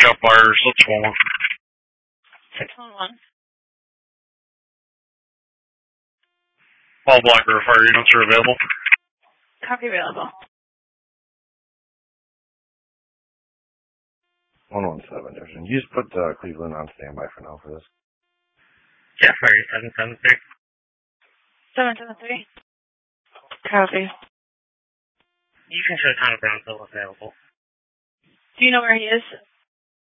got fires. Let's one. 611. All Black River fire units are available. Copy available. 117, Jefferson. You just put Cleveland on standby for now for this. Yeah, fire 773. 773. Copy. You can show Town of Brownsville available. Do you know where he is?